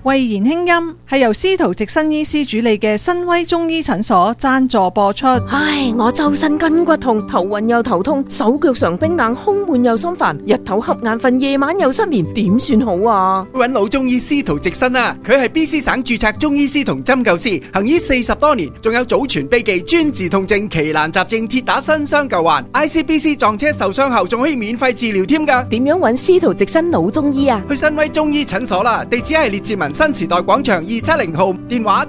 慧言輕音係由司徒直新醫師主理嘅新威中醫診所贊助播出。 唉，我周身筋骨痛，頭暈又頭痛，手腳常冰冷，胸悶又心煩，日頭瞌眼瞓，夜晚又失眠，點算好啊？ 揾老中醫司徒直新啊，佢係 BC 省註冊中醫師同針灸師，行醫40多年，仲有祖傳秘技專治痛症、奇難雜症，鐵打新傷舊患。ICBC 撞車受傷後仲可以免費治療添㗎。 點樣揾司徒直新老中醫啊？ 去新威中醫診所啦，地址係列治文新時代廣場270號，電話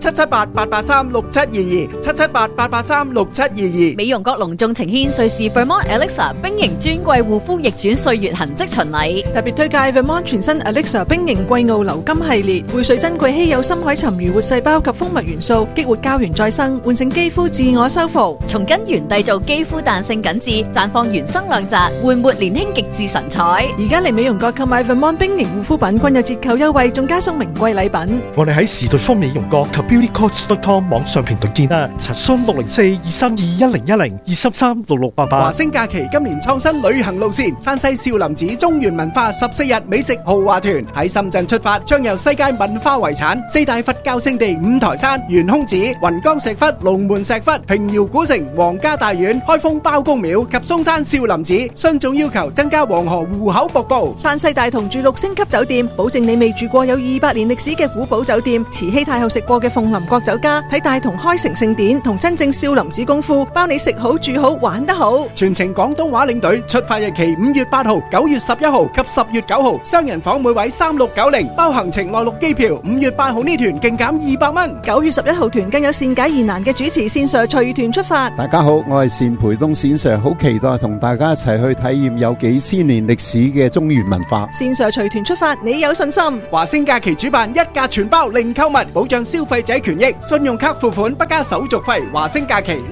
778-883-6722，778-883-6722。 美容閣隆重呈獻瑞士 Vermont Elixir 冰型專櫃護膚逆轉歲月痕跡巡禮， 特別推介 Vermont 全新 Elixir 冰型季奧流金系列，匯萃珍貴稀有深海沉魚活細胞及蜂蜜元素，激活膠原再生，喚醒肌膚自我修復， 從根源締造肌膚彈性緊緻，綻放原生亮澤，煥活年輕極致神采。 而家嚟美容閣購買 Vermont 冰型護膚品均有折扣優惠，仲加送名貴禮品。 我哋喺時代方美容閣及 beautycoach.com 網上平台見啦，查詢604-232-1010，233-6688。 華星假期今年創新旅行路線，山西少林寺中原文化14日美食豪華團喺深圳出發，將遊世界文化遺產4大佛教聖地五台山、懸空寺、雲岡石窟、龍門石窟、平遙古城、皇家大院、開封包公廟及嵩山少林寺。徇眾要求增加黃河戶口瀑布。 山西大同住6星級酒店，保證你未住過有200年歷史嘅古堡酒店，慈禧太后食過嘅鳳林國酒家，睇大同開城聖典同真正少林寺功夫，包你食好住好玩得好。 全程廣東話領隊，出發日期5月8號、9月11號及10月9號，雙人房每位3690，包行程內陸機票。5月8號呢團勁減200蚊 ，9月11號團更有善解疑難嘅主持線上隨團出發。 大家好，我係單培東線上，好期待同大家一齊去體驗有幾千年歷史嘅中原文化。 線上隨團出發，你有信心？ 華星假期主辦一價全包零購物，保障消費者權益，信用卡付款不加手續費。華星假期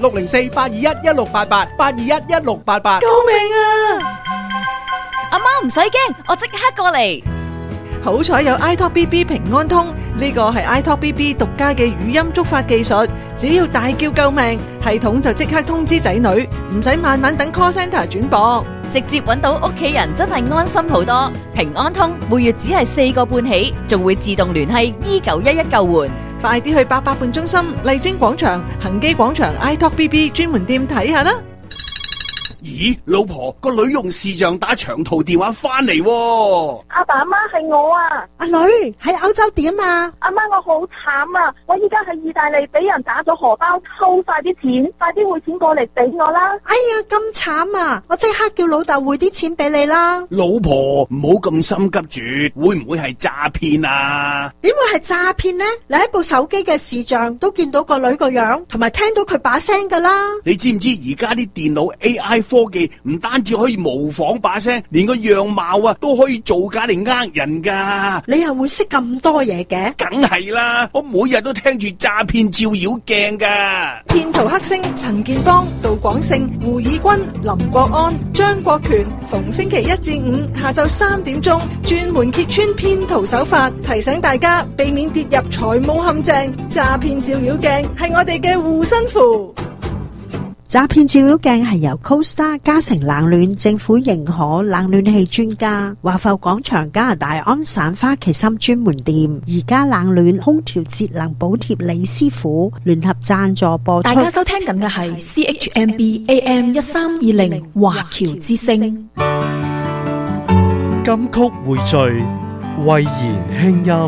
604-821-1688，821-1688。 救命啊！ 阿媽唔使驚，我即刻過嚟。 好彩有 iTalk BB 平安通，呢個係 iTalk BB 獨家嘅語音觸發技術，只要大叫救命，系統就即刻通知仔女，唔使慢慢等 call center 轉播， 直接揾到屋企人，真係安心好多。平安通每月只係4個半起，仲會自動聯繫2911救援。 快啲去88伴中心、麗晶廣場、恒基廣場 iTalk BB 專門店睇下啦。 咦，老婆，個女用視像打長途電話翻嚟喎。 阿爸阿媽係我啊。 阿女喺歐洲點啊？ 阿媽我好慘啊，我依家喺意大利俾人打咗荷包，偷晒啲錢，快啲匯錢過嚟俾我啦。 哎呀，咁慘啊，我即刻叫老豆匯啲錢俾你啦。 老婆唔好咁心急住，會唔會係詐騙啊？ 點會係詐騙呢？你喺部手機嘅視像都見到個女個樣，同埋聽到佢把聲噶啦。 你知唔知而家啲電腦 AI 科技唔單止可以模仿把聲，連個樣貌啊都可以造假嚟呃人噶。 你又會識咁多嘢嘅？ 梗係啦，我每日都聽住詐騙照妖鏡噶。 騙徒黑星陳建邦、杜廣勝、胡以軍、林國安、張國權，逢星期1至5下晝3點鐘，專門揭穿騙徒手法，提醒大家避免跌入財務陷阱。詐騙照妖鏡係我哋嘅護身符。 詐騙照妖鏡係由 CoStar 嘉誠冷暖政府認可冷暖氣專家，華埠廣場加拿大安省花旗參專門店，而家冷暖空調節能補貼李師傅聯合贊助播出。 大家收聽緊嘅係 CHMB AM 1320華僑之聲。 金曲匯聚，慧言輕音。